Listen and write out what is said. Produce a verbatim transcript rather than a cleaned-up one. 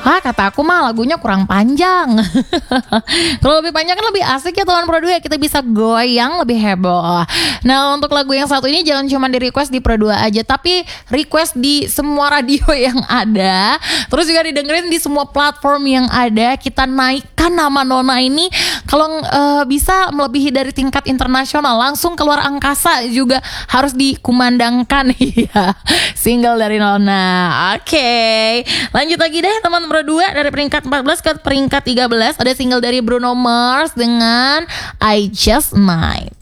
Ah, kata aku mah lagunya kurang panjang. Kalau lebih panjang kan lebih asik ya teman Pro dua. Kita bisa goyang lebih heboh. Nah, untuk lagu yang satu ini jangan cuma di request di Pro dua aja, tapi request di semua radio yang ada. Terus juga didengerin di semua platform yang ada. Kita naikkan nama Nona ini kalau uh, bisa melebihi dari tingkat internasional, langsung keluar angkasa juga harus dikumandangkan. Ya, single dari Nona. Oke, okay. Lanjut lagi deh teman Pro dua, dari peringkat empat belas ke peringkat tiga belas ada single dari Bruno Mars dengan I Just Might.